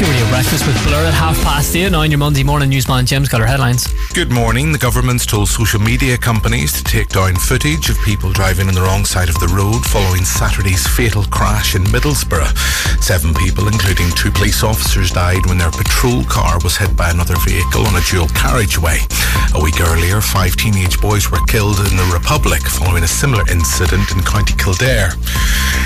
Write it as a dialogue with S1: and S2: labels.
S1: Radio Breakfast with Blur at 8:30 now on your Monday morning. Newsman Jim's got our headlines.
S2: Good morning. The government's told social media companies to take down footage of people driving on the wrong side of the road following Saturday's fatal crash in Middlesbrough. 7 people, including 2 police officers, died when their patrol car was hit by another vehicle on a dual carriageway. A week earlier, 5 teenage boys were killed in the Republic following a similar incident in County Kildare.